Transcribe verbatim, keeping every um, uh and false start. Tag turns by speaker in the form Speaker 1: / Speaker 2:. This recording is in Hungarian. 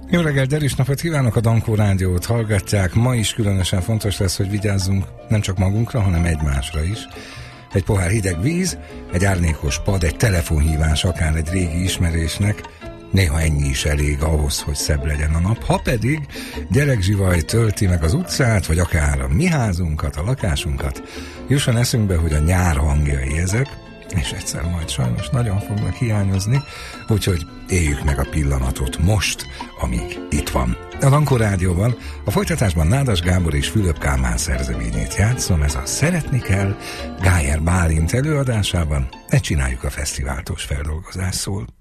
Speaker 1: Jó reggelt, derűs napot kívánok, a Dankó Rádiót hallgatják. Ma is különösen fontos lesz, hogy vigyázzunk nem csak magunkra, hanem egymásra is. Egy pohár hideg víz, egy árnyékos pad, egy telefonhívás akár egy régi ismerésnek, néha ennyi is elég ahhoz, hogy szebb legyen a nap. Ha pedig gyerekzsivaj tölti meg az utcát, vagy akár a mi házunkat, a lakásunkat, jusson eszünkbe, hogy a nyár hangjai ezek, és egyszer majd sajnos nagyon fognak hiányozni, úgyhogy éljük meg a pillanatot most, amíg itt van. A Dankó Rádióban a folytatásban Nádas Gábor és Fülöp Kálmán szerzeményét játszom, ez a Szeretni kell Gájer Bálint előadásában, egy Csináljuk a fesztiváltos feldolgozás szól.